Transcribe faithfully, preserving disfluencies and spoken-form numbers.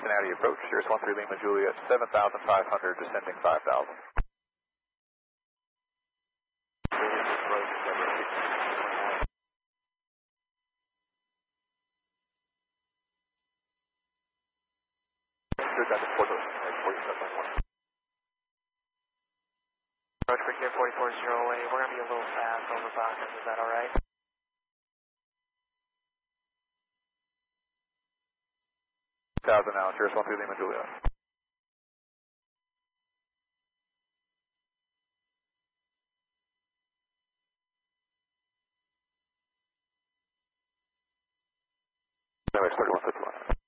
Cincinnati approach, Cirrus one three Lima Juliet, seven thousand five hundred, descending five thousand. Approach for Gear forty-four zero eight, we're going to be a little fast over Boston, is that alright? Thousand now, Cirrus one three Lima Juliet. Airways thirty-one fifty-one.